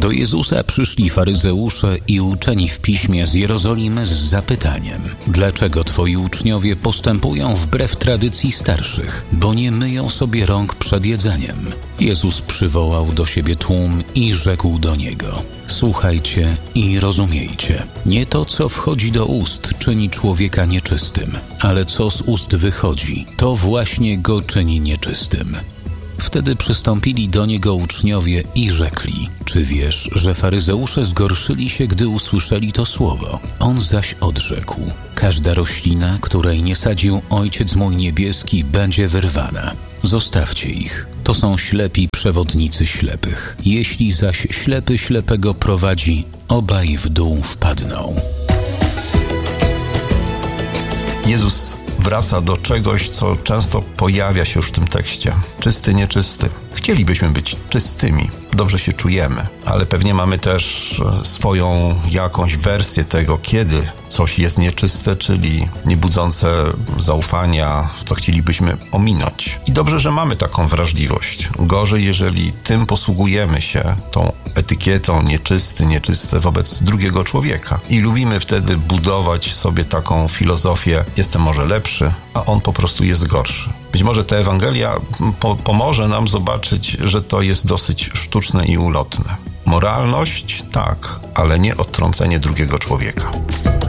Do Jezusa przyszli faryzeusze i uczeni w piśmie z Jerozolimy z zapytaniem: dlaczego twoi uczniowie postępują wbrew tradycji starszych, bo nie myją sobie rąk przed jedzeniem? Jezus przywołał do siebie tłum i rzekł do niego: słuchajcie i rozumiejcie. Nie to, co wchodzi do ust, czyni człowieka nieczystym, ale co z ust wychodzi, to właśnie go czyni nieczystym. Wtedy przystąpili do niego uczniowie i rzekli: czy wiesz, że faryzeusze zgorszyli się, gdy usłyszeli to słowo? On zaś odrzekł: każda roślina, której nie sadził Ojciec mój niebieski, będzie wyrwana. Zostawcie ich. To są ślepi przewodnicy ślepych. Jeśli zaś ślepy ślepego prowadzi, obaj w dół wpadną. Jezus wraca do czegoś, co często pojawia się już w tym tekście. Czysty, nieczysty. Chcielibyśmy być czystymi, dobrze się czujemy, ale pewnie mamy też swoją jakąś wersję tego, kiedy coś jest nieczyste, czyli niebudzące zaufania, co chcielibyśmy ominąć. I dobrze, że mamy taką wrażliwość. Gorzej, jeżeli tym posługujemy się, tą etykietą nieczysty, nieczyste wobec drugiego człowieka. I lubimy wtedy budować sobie taką filozofię: jestem może lepszy, a on po prostu jest gorszy. Być może ta Ewangelia pomoże nam zobaczyć, że to jest dosyć sztuczne i ulotne. Moralność tak, ale nie odtrącenie drugiego człowieka.